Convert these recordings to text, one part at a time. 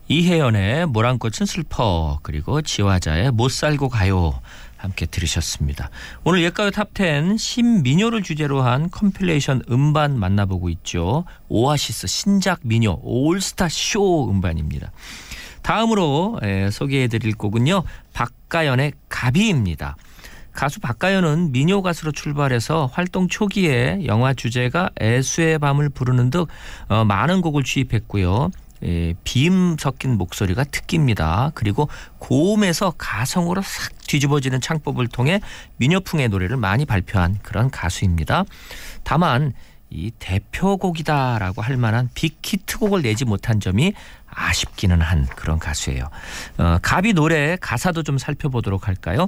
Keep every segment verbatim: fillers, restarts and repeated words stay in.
이혜연의 모란꽃은 슬퍼, 그리고 지화자의 못살고 가요 함께 들으셨습니다. 오늘 옛가요 탑텐 신민요를 주제로 한 컴필레이션 음반 만나보고 있죠. 오아시스 신작 민요 올스타 쇼 음반입니다. 다음으로 소개해드릴 곡은요, 박가연의 가비입니다. 가수 박가연은 민요 가수로 출발해서 활동 초기에 영화 주제가 애수의 밤을 부르는 등 많은 곡을 취입했고요. 예, 비음 섞인 목소리가 특기입니다. 그리고 고음에서 가성으로 싹 뒤집어지는 창법을 통해 민요풍의 노래를 많이 발표한 그런 가수입니다. 다만 이 대표곡이다라고 할 만한 빅히트곡을 내지 못한 점이 아쉽기는 한 그런 가수예요. 어, 가비 노래 가사도 좀 살펴보도록 할까요?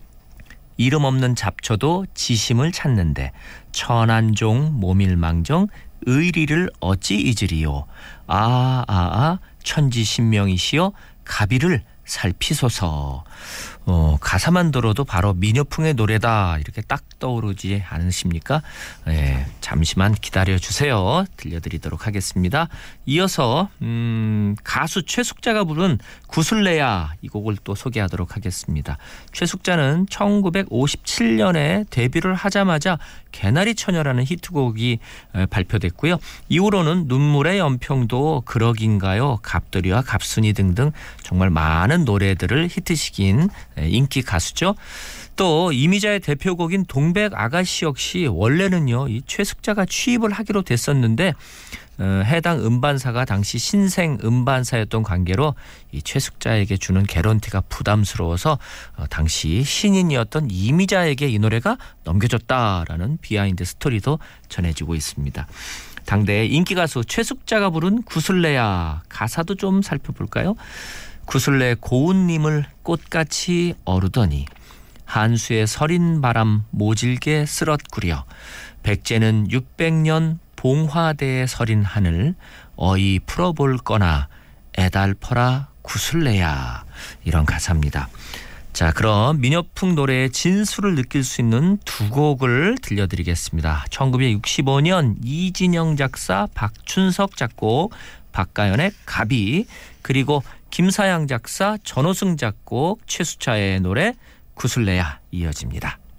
이름 없는 잡초도 지심을 찾는데 천안종 모밀망정 의리를 어찌 잊으리요. 아아아 아, 천지신명이시여 가비를 살피소서. 어, 가사만 들어도 바로 민요풍의 노래다 이렇게 딱 떠오르지 않으십니까? 예, 잠시만 기다려주세요. 들려드리도록 하겠습니다. 이어서 음, 가수 최숙자가 부른 구슬레야 이 곡을 또 소개하도록 하겠습니다. 최숙자는 천구백오십칠 년에 데뷔를 하자마자 개나리 처녀라는 히트곡이 발표됐고요. 이후로는 눈물의 연평도, 그러긴가요, 갑돌이와 갑순이 등등 정말 많은 노래들을 히트시킨 인기 가수죠. 또 이미자의 대표곡인 동백 아가씨 역시 원래는요, 이 최숙자가 취입을 하기로 됐었는데 어, 해당 음반사가 당시 신생 음반사였던 관계로 이 최숙자에게 주는 개런티가 부담스러워서 어, 당시 신인이었던 이미자에게 이 노래가 넘겨졌다라는 비하인드 스토리도 전해지고 있습니다. 당대 인기 가수 최숙자가 부른 구슬레야 가사도 좀 살펴볼까요? 구슬레 고운님을 꽃같이 어루더니 한수의 서린 바람 모질게 쓸었구려 백제는 육백 년 봉화대에 서린 하늘 어이 풀어볼 거나 애달퍼라 구슬레야 이런 가사입니다. 자, 그럼 민요풍 노래의 진수를 느낄 수 있는 두 곡을 들려드리겠습니다. 천구백육십오 년 이진영 작사 박춘석 작곡 박가연의 가비, 그리고 김사양 작사 전호승 작곡 최수차의 노래 구슬레야 이어집니다.